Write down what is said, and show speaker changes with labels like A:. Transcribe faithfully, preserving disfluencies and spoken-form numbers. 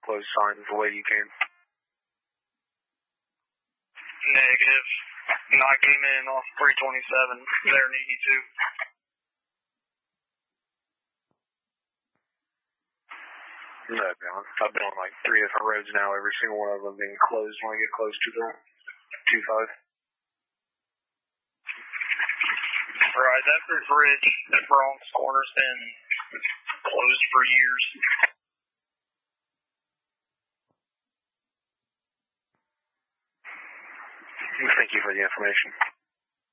A: close signs the way you can.
B: Negative. No, I came in off three twenty-seven there in eighty-two.
A: No, I've been on, I've been on like three different roads now, every single one of them being closed when I get close to the two five.
B: Right, that bridge at Bronx Corner's been closed for years.
A: Thank you for the information.